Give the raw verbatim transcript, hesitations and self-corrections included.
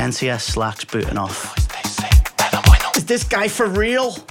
N C S slacks booting off. Is this guy for real?